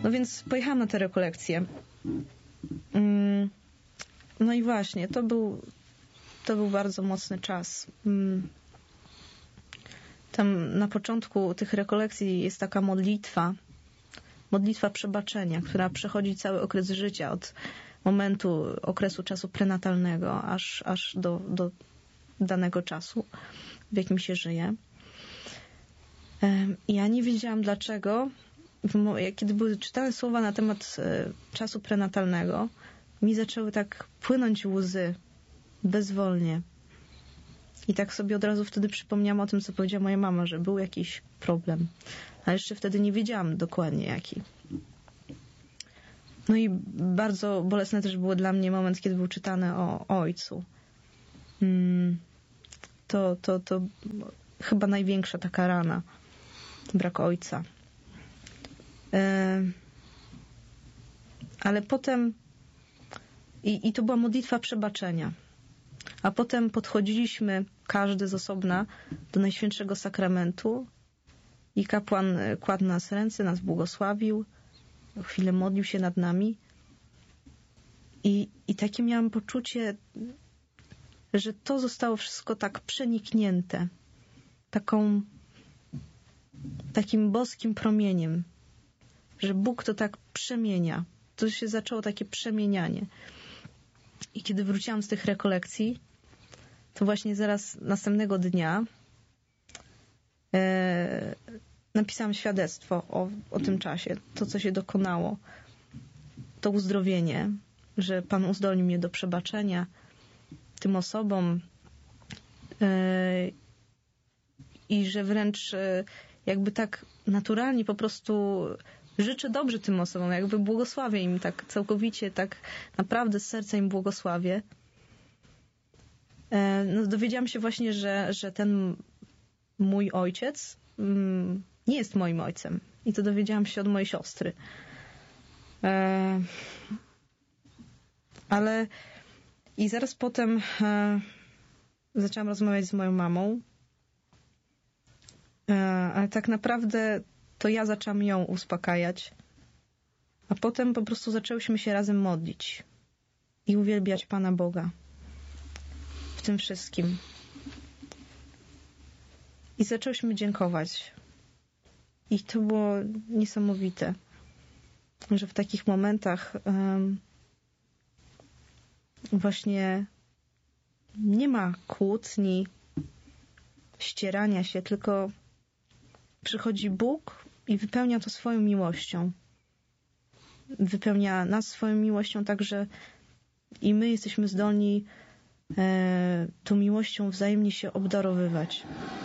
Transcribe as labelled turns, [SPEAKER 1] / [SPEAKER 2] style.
[SPEAKER 1] No więc pojechałam na te rekolekcje. No i właśnie, to był bardzo mocny czas. Tam na początku tych rekolekcji jest taka modlitwa przebaczenia, która przechodzi cały okres życia, od momentu, okresu czasu prenatalnego, aż do danego czasu, w jakim się żyje. Ja nie wiedziałam dlaczego, kiedy były czytane słowa na temat czasu prenatalnego, mi zaczęły tak płynąć łzy bezwolnie. I tak sobie od razu wtedy przypomniałam o tym, co powiedziała moja mama, że był jakiś problem. A jeszcze wtedy nie wiedziałam dokładnie jaki. No i bardzo bolesny też był dla mnie moment, kiedy był czytany o ojcu. To chyba największa taka rana. Brak ojca. Ale potem i to była modlitwa przebaczenia. A potem podchodziliśmy, każdy z osobna, do Najświętszego Sakramentu i kapłan kładł nas ręce, nas błogosławił, chwilę modlił się nad nami i takie miałam poczucie, że to zostało wszystko tak przeniknięte takim boskim promieniem, że Bóg to tak przemienia. To się zaczęło takie przemienianie. I kiedy wróciłam z tych rekolekcji, to właśnie zaraz następnego dnia napisałam świadectwo o tym czasie, to co się dokonało, to uzdrowienie, że Pan uzdolnił mnie do przebaczenia tym osobom i że wręcz jakby tak naturalnie po prostu życzę dobrze tym osobom, jakby błogosławię im tak całkowicie, tak naprawdę z serca im błogosławię. No, dowiedziałam się właśnie, że ten mój ojciec nie jest moim ojcem. I to dowiedziałam się od mojej siostry. Ale i zaraz potem zaczęłam rozmawiać z moją mamą. Ale tak naprawdę to ja zaczęłam ją uspokajać. A potem po prostu zaczęłyśmy się razem modlić i uwielbiać Pana Boga w tym wszystkim. I zaczęłyśmy dziękować. I to było niesamowite, że w takich momentach właśnie nie ma kłótni, ścierania się, tylko przychodzi Bóg i wypełnia to swoją miłością. Wypełnia nas swoją miłością, tak że i my jesteśmy zdolni tą miłością wzajemnie się obdarowywać.